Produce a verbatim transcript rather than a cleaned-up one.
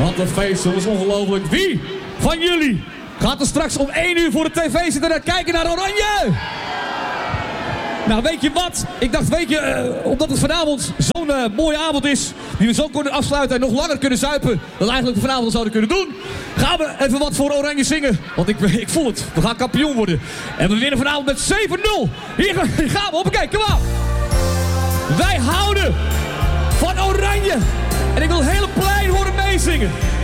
Wat een feest, dat is ongelooflijk. Wie van jullie gaat er straks om één uur voor de tv zitten en kijken naar Oranje? Nou, weet je wat? Ik dacht, weet je, uh, omdat het vanavond zo'n uh, mooie avond is, die we zo kunnen afsluiten en nog langer kunnen zuipen, dan eigenlijk we vanavond zouden kunnen doen, gaan we even wat voor Oranje zingen. Want ik, ik voel het, we gaan kampioen worden. En we winnen vanavond met zeven nul. Hier gaan we, hoppakee, kom op. Wij houden van Oranje. En ik wil het hele plein horen meezingen.